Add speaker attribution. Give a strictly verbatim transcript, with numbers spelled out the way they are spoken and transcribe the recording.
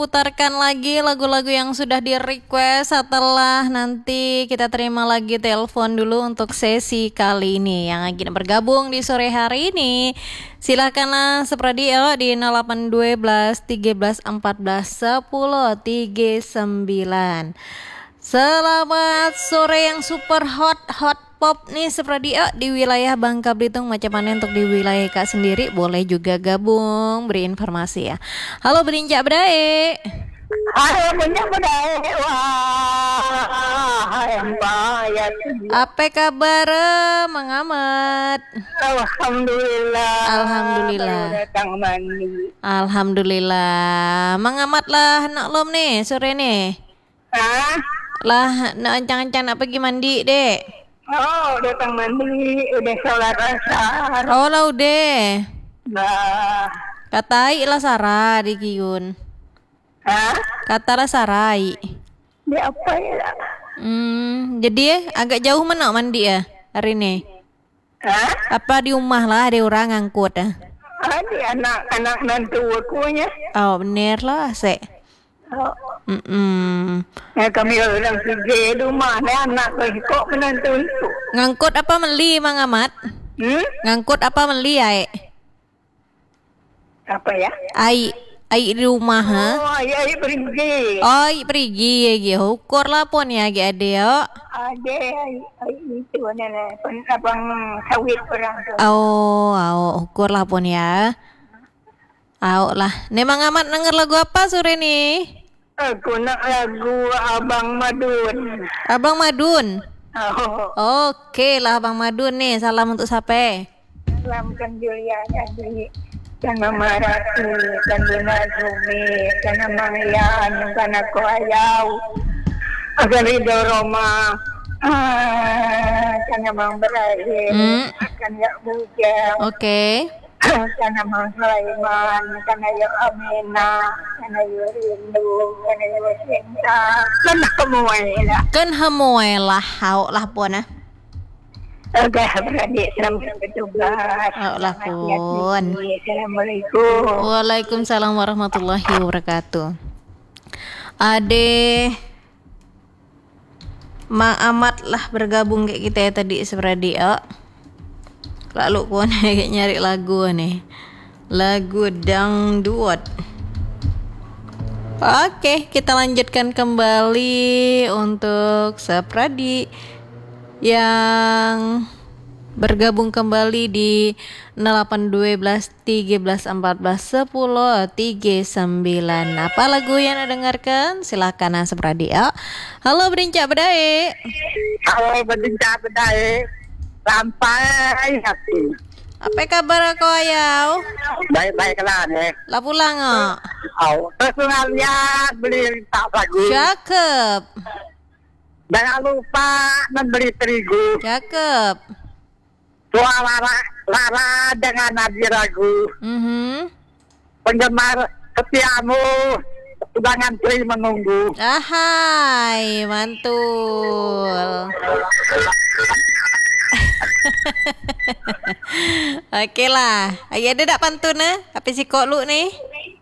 Speaker 1: putarkan lagi lagu-lagu yang sudah di request setelah nanti kita terima lagi telepon dulu untuk sesi kali ini yang ingin bergabung di sore hari ini. Silakanlah sepradio di nol delapan dua belas tiga belas empat belas sepuluh tiga puluh sembilan. Selamat sore yang super hot hot pop nih sepradio di wilayah Bangka Belitung. Macam mana untuk di wilayah Kak sendiri? Boleh juga gabung beri informasi ya. Halo Berincak Bedae.
Speaker 2: Halo Berincak Bedae. Wah, embayat.
Speaker 1: Apa kabar Mang Ahmad?
Speaker 2: Alhamdulillah.
Speaker 1: Alhamdulillah.
Speaker 2: Datang mandi.
Speaker 1: Alhamdulillah. Mang Ahmad lah nak lom nih sore nih.
Speaker 2: Hah?
Speaker 1: Lah nak ancang-ancang nak pergi mandi dek.
Speaker 2: Oh, datang mandi, udah sholat asar.
Speaker 1: Oh lah udah.
Speaker 2: Nah.
Speaker 1: Katai lah Sarah di Kiyun.
Speaker 2: Hah?
Speaker 1: Kata lah Sarai.
Speaker 2: Di apa ya?
Speaker 1: Hmm, jadi agak jauh mana mandi ya hari ini?
Speaker 2: Hah?
Speaker 1: Apa di rumah lah ada orang ngangkut ah?
Speaker 2: Ada anak-anak nantu akunya.
Speaker 1: Oh bener lah se.
Speaker 2: Oh.
Speaker 1: Mm-mm.
Speaker 2: Ya kami orang kerja di rumah ni anak kau menantu itu.
Speaker 1: Ngangkut apa meli Mang Ahmad?
Speaker 2: Hmm?
Speaker 1: Ngangkut apa meli ai?
Speaker 2: Apa ya?
Speaker 1: Ai ai di rumah ha?
Speaker 2: Oh, ayah ayah pergi.
Speaker 1: Oh, ai pergi ya gitu. Ukur lah pun ya ge ade yo.
Speaker 2: Ada ayah ayah itu nenek abang sawit orang tu.
Speaker 1: Oh, oh, ukur lah pun ya. Au lah. Nih Mang Ahmad denger lagu apa sore nih?
Speaker 2: Aku nak lagu Abang Madun.
Speaker 1: Abang Madun.
Speaker 2: Oh.
Speaker 1: Oke lah Abang Madun nih. Salam untuk siapa?
Speaker 2: Salamkan Julia jadi dan Mama Rati dan Luna Zumi dan Mama Yan dan aku Ayau agar Ridho Roma ah, kan Abang Berakhir
Speaker 1: Hmm.
Speaker 2: kan Yak Bujang
Speaker 1: Oke.
Speaker 2: kan Abang Sulaiman kan Ayu Amina kan Ayu Rindu kan Ayu Sinta kan semua lah
Speaker 1: Kan hamoy lah. Au lah pun ah.
Speaker 2: agak beradik sampai bertugas.
Speaker 1: Au lah pun.
Speaker 2: Assalamualaikum.
Speaker 1: Waalaikumsalam warahmatullahi wabarakatuh. Ade Mang Ahmad lah bergabung kayak kita ya tadi sepradio. Lalu pun kayak nyari lagu nih. Lagu dangdut. Oke, kita lanjutkan kembali untuk sepradi yang bergabung kembali di nol delapan dua belas tiga belas empat belas sepuluh tiga puluh sembilan. Apa lagu yang Anda dengarkan? Silakan sepradio. Halo Berincak Bedae.
Speaker 2: Halo Berincak Bedae. Sampai hati.
Speaker 1: Apa kabar kau ayau?
Speaker 2: Baik-baik lah nih.
Speaker 1: Lah pulang oh.
Speaker 2: Oh, personalnya beli tak lagu.
Speaker 1: Cakep.
Speaker 2: Jangan lupa membeli terigu.
Speaker 1: Cakep.
Speaker 2: Suara Lara, Lara dengan Nadi Ragu.
Speaker 1: Mhm.
Speaker 2: Penggemar setiamu sudah ngantri menunggu.
Speaker 1: Ahai, mantul. Oke lah. Ayah ada tak pantun eh? Apa si kok lu nih?